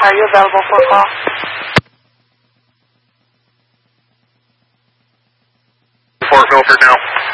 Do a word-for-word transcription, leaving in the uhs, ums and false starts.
Are you available for a call? Fort Milford now.